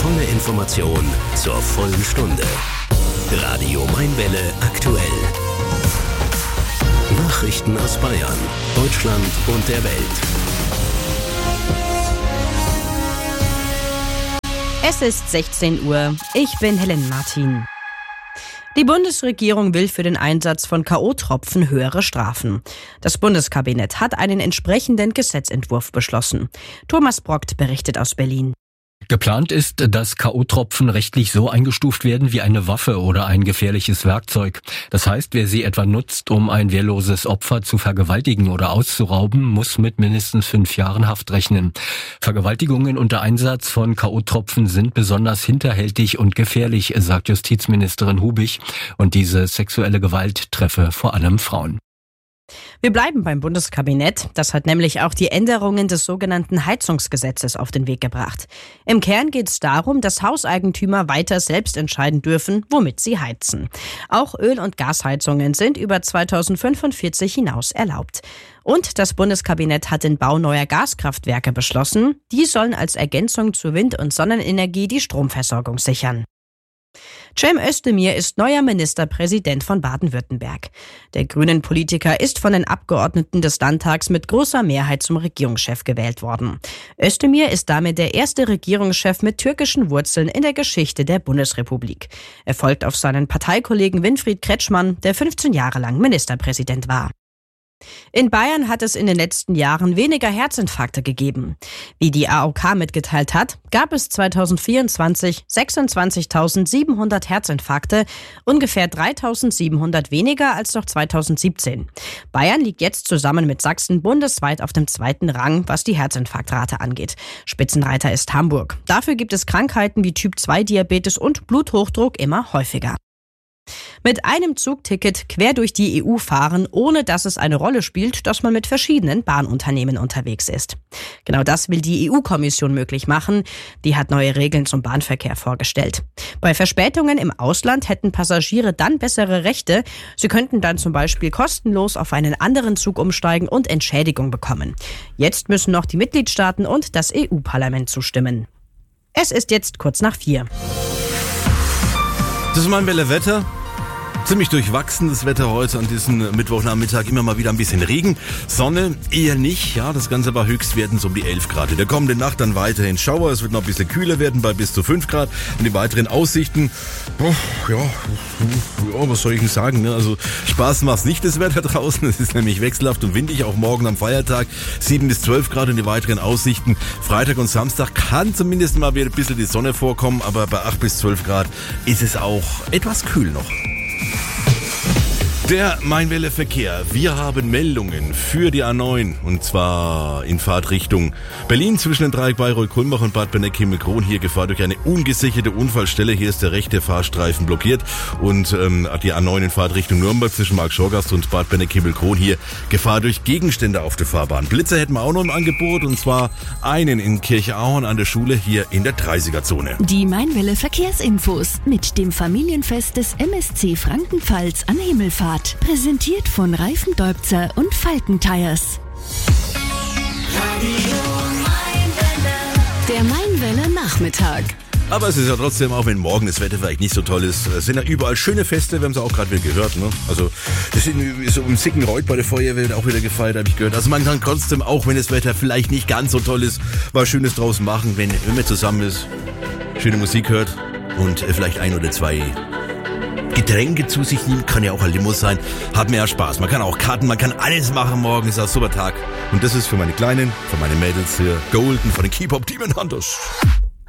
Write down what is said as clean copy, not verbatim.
volle Information zur vollen Stunde. Radio Mainwelle aktuell. Nachrichten aus Bayern, Deutschland und der Welt. Es ist 16 Uhr. Ich bin Helen Martin. Die Bundesregierung will für den Einsatz von K.O.-Tropfen höhere Strafen. Das Bundeskabinett hat einen entsprechenden Gesetzentwurf beschlossen. Thomas Brockt berichtet aus Berlin. Geplant ist, dass K.O.-Tropfen rechtlich so eingestuft werden wie eine Waffe oder ein gefährliches Werkzeug. Das heißt, wer sie etwa nutzt, um ein wehrloses Opfer zu vergewaltigen oder auszurauben, muss mit mindestens 5 Jahren Haft rechnen. Vergewaltigungen unter Einsatz von K.O.-Tropfen sind besonders hinterhältig und gefährlich, sagt Justizministerin Hubich. Und diese sexuelle Gewalt treffe vor allem Frauen. Wir bleiben beim Bundeskabinett. Das hat nämlich auch die Änderungen des sogenannten Heizungsgesetzes auf den Weg gebracht. Im Kern geht es darum, dass Hauseigentümer weiter selbst entscheiden dürfen, womit sie heizen. Auch Öl- und Gasheizungen sind über 2045 hinaus erlaubt. Und das Bundeskabinett hat den Bau neuer Gaskraftwerke beschlossen. Die sollen als Ergänzung zur Wind- und Sonnenenergie die Stromversorgung sichern. Cem Özdemir ist neuer Ministerpräsident von Baden-Württemberg. Der Grünen-Politiker ist von den Abgeordneten des Landtags mit großer Mehrheit zum Regierungschef gewählt worden. Özdemir ist damit der erste Regierungschef mit türkischen Wurzeln in der Geschichte der Bundesrepublik. Er folgt auf seinen Parteikollegen Winfried Kretschmann, der 15 Jahre lang Ministerpräsident war. In Bayern hat es in den letzten Jahren weniger Herzinfarkte gegeben. Wie die AOK mitgeteilt hat, gab es 2024 26.700 Herzinfarkte, ungefähr 3.700 weniger als noch 2017. Bayern liegt jetzt zusammen mit Sachsen bundesweit auf dem 2. Rang, was die Herzinfarktrate angeht. Spitzenreiter ist Hamburg. Dafür gibt es Krankheiten wie Typ-2-Diabetes und Bluthochdruck immer häufiger. Mit einem Zugticket quer durch die EU fahren, ohne dass es eine Rolle spielt, dass man mit verschiedenen Bahnunternehmen unterwegs ist. Genau das will die EU-Kommission möglich machen. Die hat neue Regeln zum Bahnverkehr vorgestellt. Bei Verspätungen im Ausland hätten Passagiere dann bessere Rechte. Sie könnten dann zum Beispiel kostenlos auf einen anderen Zug umsteigen und Entschädigung bekommen. Jetzt müssen noch die Mitgliedstaaten und das EU-Parlament zustimmen. Es ist jetzt kurz nach 4. Das ist Mainwelle Wetter. Ziemlich durchwachsenes Wetter heute an diesem Mittwochnachmittag. Immer mal wieder ein bisschen Regen. Sonne eher nicht. Ja, das Ganze war Höchstwerten so um die 11 Grad. In der kommenden Nacht dann weiterhin Schauer. Es wird noch ein bisschen kühler werden bei bis zu 5 Grad. Und die weiteren Aussichten, was soll ich denn sagen? Ne? Also Spaß macht's nicht, das Wetter draußen. Es ist nämlich wechselhaft und windig, auch morgen am Feiertag. 7 bis 12 Grad und die weiteren Aussichten. Freitag und Samstag kann zumindest mal wieder ein bisschen die Sonne vorkommen. Aber bei 8 bis 12 Grad ist es auch etwas kühl noch. Der Mainwelle Verkehr. Wir haben Meldungen für die A9 und zwar in Fahrtrichtung Berlin zwischen den Dreieck Bayreuth-Kulmbach und Bad Benecke-Kron. Hier Gefahr durch eine ungesicherte Unfallstelle. Hier ist der rechte Fahrstreifen blockiert und die A9 in Fahrtrichtung Nürnberg zwischen Markt-Schorgast und Bad Benecke-Kron. Hier Gefahr durch Gegenstände auf der Fahrbahn. Blitzer hätten wir auch noch im Angebot und zwar einen in Kirchahorn an der Schule hier in der 30er-Zone. Die Mainwelle Verkehrsinfos mit dem Familienfest des MSC Frankenpfalz an Himmelfahrt. Präsentiert von Reifendeubzer und Falken Tires. Der Mainwelle Nachmittag. Aber es ist ja trotzdem, auch wenn morgen das Wetter vielleicht nicht so toll ist, es sind ja überall schöne Feste, wir haben es auch gerade wieder gehört, ne? Also das ist so im Sickenreuth bei der Feuerwehr wird auch wieder gefeiert, habe ich gehört. Also man kann trotzdem, auch wenn das Wetter vielleicht nicht ganz so toll ist, was Schönes draus machen, wenn man zusammen ist, schöne Musik hört und vielleicht 1 oder 2 Getränke zu sich nimmt, kann ja auch ein Limo sein, hat mir ja Spaß. Man kann auch Karten, man kann alles machen morgen, ist ein super Tag. Und das ist für meine Kleinen, für meine Mädels hier, Golden von den K-Pop Demon Hunters.